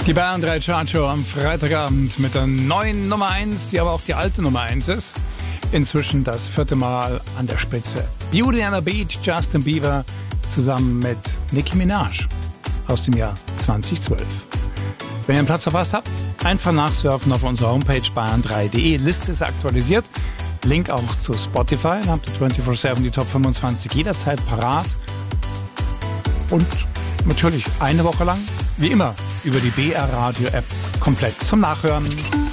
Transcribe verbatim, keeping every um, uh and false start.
Die Bayern drei Chartshow am Freitagabend mit der neuen Nummer eins, die aber auch die alte Nummer eins ist. Inzwischen das vierte Mal an der Spitze. Beauty and the Beat, Justin Bieber zusammen mit Nicki Minaj aus dem Jahr zweitausendzwölf. Wenn ihr einen Platz verpasst habt, einfach nachsurfen auf unserer Homepage bayern drei punkt de. Liste ist aktualisiert. Link auch zu Spotify. Dann habt ihr vierundzwanzig sieben die Top fünfundzwanzig jederzeit parat. Und natürlich eine Woche lang, wie immer, über die B R Radio App komplett zum Nachhören.